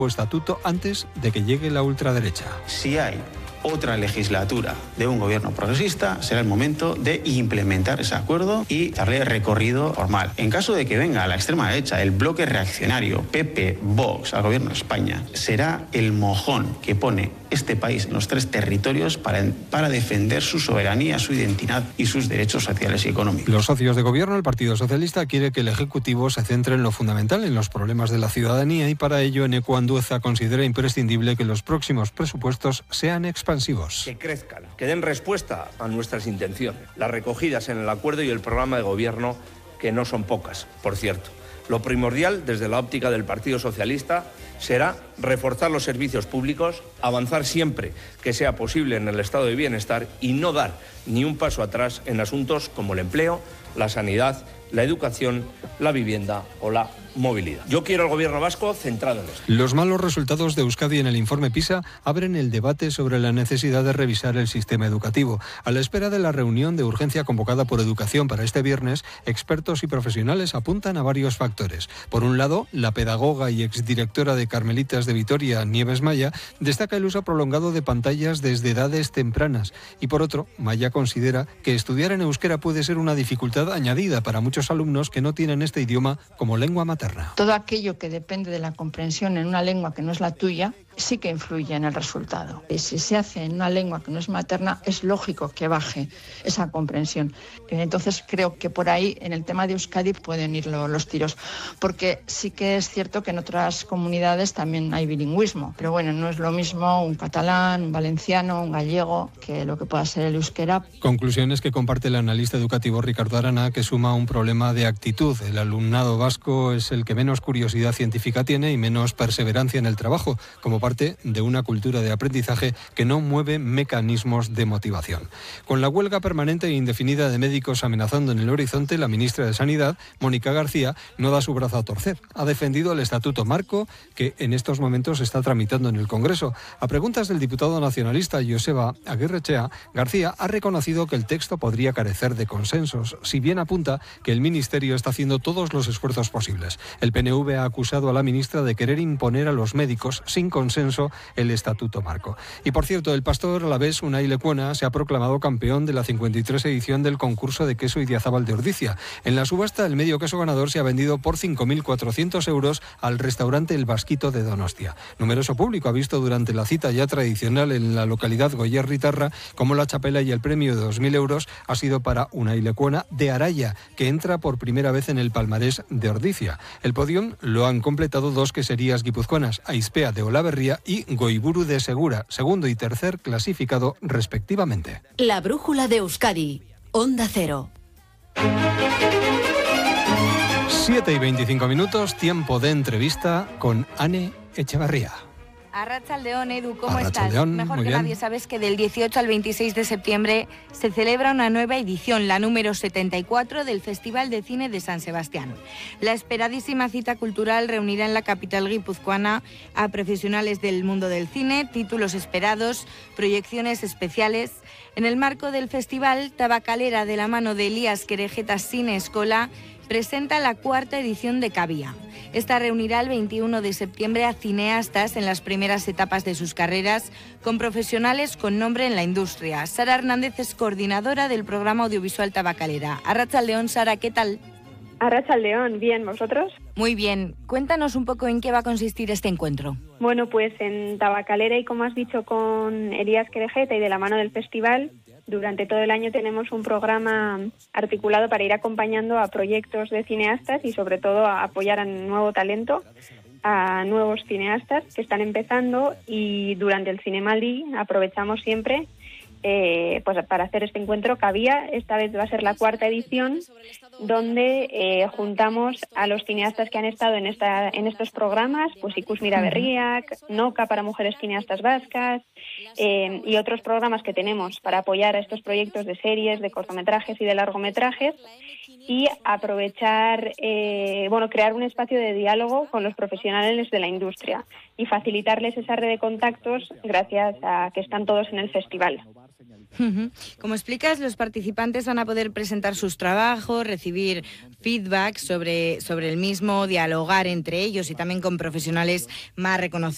estatuto antes de que llegue la ultraderecha. Si hay otra legislatura de un gobierno progresista, será el momento de implementar ese acuerdo y darle recorrido formal. En caso de que venga a la extrema derecha el bloque reaccionario, PP, Vox, al gobierno de España, será el mojón que pone este país en los 3 territorios para defender su soberanía, su identidad y sus derechos sociales y económicos. Los socios de gobierno, el Partido Socialista, quiere que el Ejecutivo se centre en lo fundamental, en los problemas de la ciudadanía, y para ello Eneko Andueza considera imprescindible que los próximos presupuestos sean expansivos. Que crezcan, que den respuesta a nuestras intenciones, las recogidas en el acuerdo y el programa de gobierno, que no son pocas, por cierto. Lo primordial, desde la óptica del Partido Socialista, será reforzar los servicios públicos, avanzar siempre que sea posible en el estado de bienestar y no dar ni un paso atrás en asuntos como el empleo, la sanidad, la educación, la vivienda o la movilidad. Yo quiero al gobierno vasco centrado en esto. Los malos resultados de Euskadi en el informe PISA abren el debate sobre la necesidad de revisar el sistema educativo. A la espera de la reunión de urgencia convocada por Educación para este viernes, expertos y profesionales apuntan a varios factores. Por un lado, la pedagoga y exdirectora de Carmelitas de Vitoria, Nieves Maya, destaca el uso prolongado de pantallas desde edades tempranas. Y por otro, Maya considera que estudiar en euskera puede ser una dificultad añadida para muchos alumnos que no tienen este idioma como lengua materna. Todo aquello que depende de la comprensión en una lengua que no es la tuya sí que influye en el resultado. Y si se hace en una lengua que no es materna, es lógico que baje esa comprensión. Entonces creo que por ahí, en el tema de Euskadi, pueden ir los tiros. Porque sí que es cierto que en otras comunidades también hay bilingüismo. Pero bueno, no es lo mismo un catalán, un valenciano, un gallego, que lo que pueda ser el euskera. Conclusiones que comparte el analista educativo Ricardo Arana, que suma un problema de actitud. El alumnado vasco es el que menos curiosidad científica tiene y menos perseverancia en el trabajo, como parte de una cultura de aprendizaje que no mueve mecanismos de motivación. Con la huelga permanente e indefinida de médicos amenazando en el horizonte, la ministra de Sanidad, Mónica García, no da su brazo a torcer. Ha defendido el Estatuto Marco, que en estos momentos se está tramitando en el Congreso. A preguntas del diputado nacionalista Joseba Aguirrechea, García ha reconocido que el texto podría carecer de consensos, si bien apunta que el Ministerio está haciendo todos los esfuerzos posibles. El PNV ha acusado a la ministra de querer imponer a los médicos sin consenso el Estatuto Marco. Y por cierto, el pastor alavés Unai Lecuona se ha proclamado campeón de la 53 edición del concurso de queso Idiazábal de Ordizia. En la subasta, el medio queso ganador se ha vendido por 5.400 euros al restaurante El Vasquito de Donostia. Numeroso público ha visto durante la cita ya tradicional en la localidad Goierritarra como la chapela y el premio de 2.000 euros ha sido para Unai Lecuona de Araya, que entra por primera vez en el palmarés de Ordizia. El podium lo han completado 2 queserías guipuzcoanas, Aispea de Olaverría y Goiburu de Segura, segundo y tercer clasificado respectivamente. La brújula de Euskadi, Onda Cero. 7:25, tiempo de entrevista con Ane Echevarría. Arratsaldeon, Edu, ¿cómo estás? Arratsaldeon, Mejor muy que bien. nadie sabes que del 18 al 26 de septiembre se celebra una nueva edición, la número 74 del Festival de Cine de San Sebastián. La esperadísima cita cultural reunirá en la capital guipuzcoana a profesionales del mundo del cine, títulos esperados, proyecciones especiales. En el marco del festival, Tabacalera, de la mano de Elías Querejeta Cine Escola, presenta la 4ª edición de Cabía. Esta reunirá el 21 de septiembre a cineastas en las primeras etapas de sus carreras, con profesionales con nombre en la industria. Sara Hernández es coordinadora del programa audiovisual Tabacalera. Arratsaldeon, Sara, ¿qué tal? Arratsaldeon, bien, ¿vosotros? Muy bien. Cuéntanos un poco en qué va a consistir este encuentro. Bueno, pues en Tabacalera y como has dicho con Elías Querejeta y de la mano del festival, durante todo el año tenemos un programa articulado para ir acompañando a proyectos de cineastas y sobre todo a apoyar a nuevo talento, a nuevos cineastas que están empezando, y durante el Cinemaldi aprovechamos siempre pues para hacer este encuentro Cabía. Esta vez va a ser la 4ª edición, donde juntamos a los cineastas que han estado en estos programas, pues Ikusmira Berriak, Noca para mujeres cineastas vascas, y otros programas que tenemos para apoyar a estos proyectos de series, de cortometrajes y de largometrajes, y aprovechar, crear un espacio de diálogo con los profesionales de la industria y facilitarles esa red de contactos gracias a que están todos en el festival. Como explicas, los participantes van a poder presentar sus trabajos, recibir feedback sobre el mismo, dialogar entre ellos y también con profesionales más reconocidos.